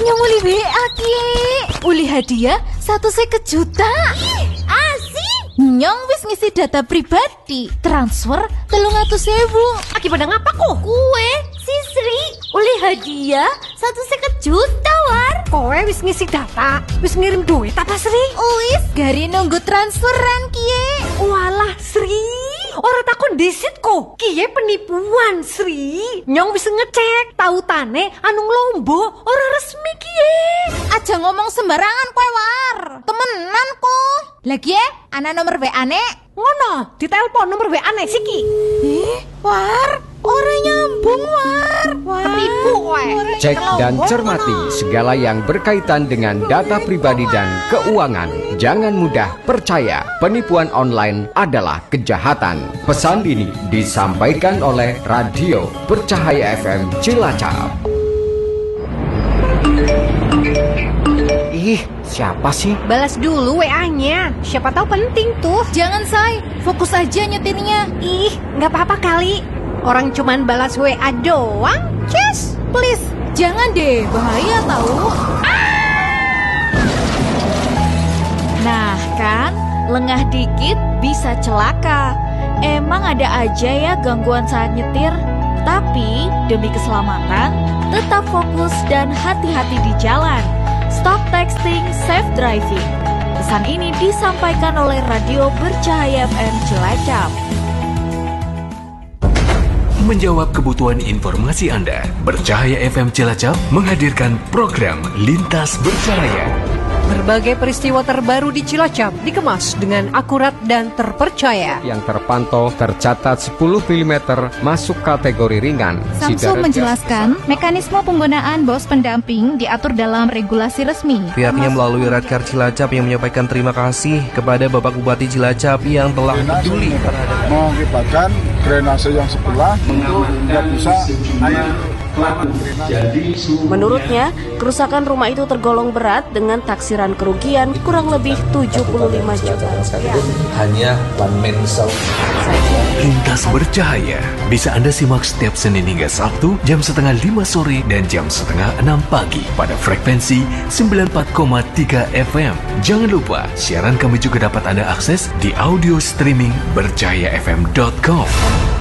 Nyong uli WA ki. Uli hadiah 150 juta. Asik. Nyong wis ngisi data pribadi. Transfer 300.000. Akibat ngapa kok? Kue si Sri uli hadiah 150 juta war. Kowe wis ngisi data, wis ngirim duit apa Sri? Wis gari nunggu transferan kie. Walah Sri, ora takon disit kok. Kiye penipuan Sri. Nyong wis ngecek, tautane anu Lombo ora resmi kiye. Aja ngomong sembarangan kowe war. Temenan kok. Lagi ya, ana nomor WA-ne. Ngono, ditelepon nomor WA-ne siki. War, ora nyambung war. Penipu kowe. Cek dan cermati segala yang berkaitan dengan data pribadi dan keuangan. Jangan mudah percaya, penipuan online adalah kejahatan. Pesan ini disampaikan oleh Radio Bercahaya FM Cilacap. Ih, siapa sih? Balas dulu WA-nya. Siapa tahu penting tuh. Jangan say, fokus aja nyetirnya. Ih, nggak apa-apa kali. Orang cuman balas WA doang. Just, please. Jangan deh, bahaya tahu. Nah kan, lengah dikit bisa celaka. Emang ada aja ya gangguan saat nyetir. Tapi demi keselamatan, tetap fokus dan hati-hati di jalan. Stop texting, safe driving. Pesan ini disampaikan oleh Radio Bercahaya FM Cilacap. Menjawab kebutuhan informasi Anda, Bercahaya FM Cilacap menghadirkan program Lintas Bercahaya. Berbagai peristiwa terbaru di Cilacap dikemas dengan akurat dan terpercaya. Yang terpantau tercatat 10 mm masuk kategori ringan. Samsung menjelaskan mekanisme penggunaan bos pendamping diatur dalam regulasi resmi. Pihaknya melalui Radkar Cilacap yang menyampaikan terima kasih kepada Bapak Bupati Cilacap yang telah peduli terhadap mengakibatkan drainase yang sebelah tidak bisa air. Menurutnya, kerusakan rumah itu tergolong berat dengan taksiran kerugian kurang lebih 75 juta. Hanya one man show. Lintas Bercahaya bisa Anda simak setiap Senin hingga Sabtu jam 4:30 sore dan jam 5:30 pagi pada frekuensi 94,3 FM. Jangan lupa, siaran kami juga dapat Anda akses di audio streaming bercahayafm.com.